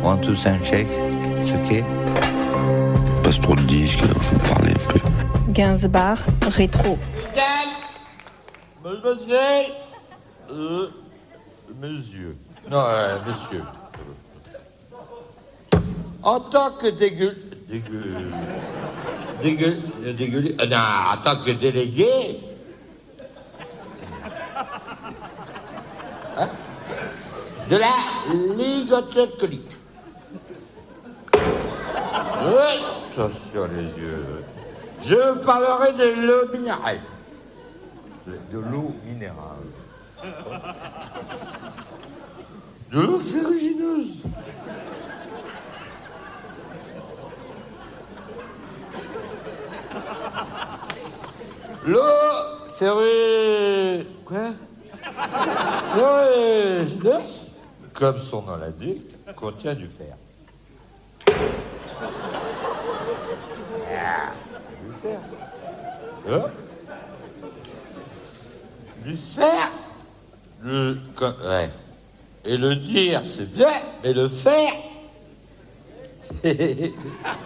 One, two, sound check. C'est ok. Passe trop de disques, il faut parler un peu. Gainsbar rétro. Mademoiselle, monsieur. Non, messieurs. En tant que en tant que délégué. Hein, de la Ligue alcoolique. Oui, attention les yeux. Je parlerai de l'eau minérale. De l'eau minérale. De l'eau ferrugineuse. L'eau ferrugineuse, comme son nom l'indique, contient du fer. Du fer. Hein? Du fer. Ouais. Et le dire, c'est bien, mais le faire, c'est...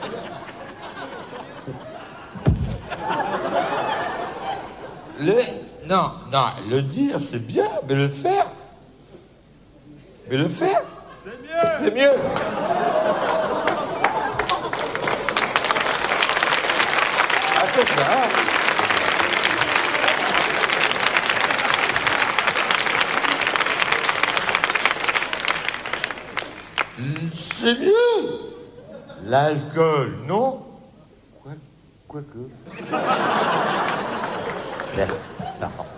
Non, le dire, c'est bien, mais le faire... c'est mieux. Après ça... C'est mieux. L'alcool, non? Quoique. Ben, ça rend.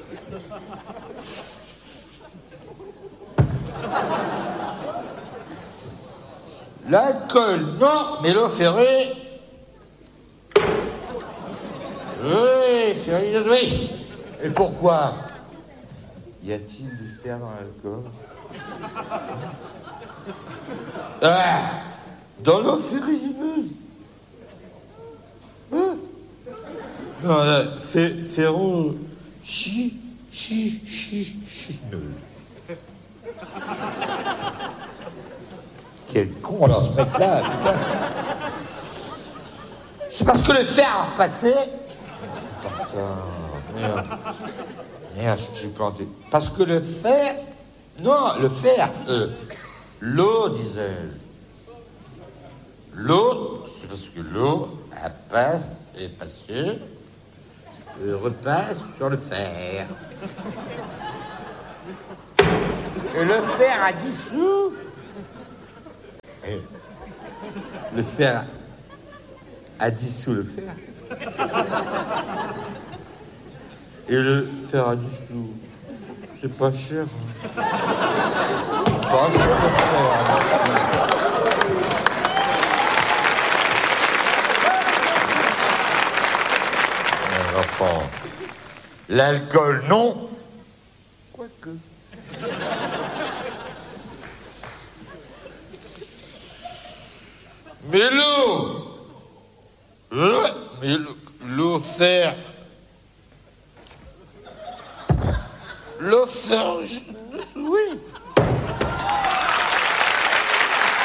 L'alcool, non, mais l'eau ferrée. Oui, ferrée, oui. Et pourquoi? Y a-t-il du fer dans l'alcool? Dans l'eau ferrugineuse. Hein? Non, ferrugineuse. Quel con alors ce mec-là, putain. C'est parce que le fer a repassé. C'est pas ça. Merde, je suis planté. Parce que le fer. Non, le fer. L'eau, disais-je. L'eau, c'est parce que l'eau, elle passe et passée, et repasse sur le fer. Et le fer a dissous. Et le fer a dissous le fer. Et le fer a dissous. C'est pas cher. C'est pas cher le fer. Enfant, l'alcool, non. Quoique. Mais l'eau. Mais l'eau fer. L'eau fer, oui.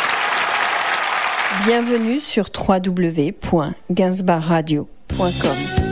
Bienvenue sur www.gainsbarradio.com.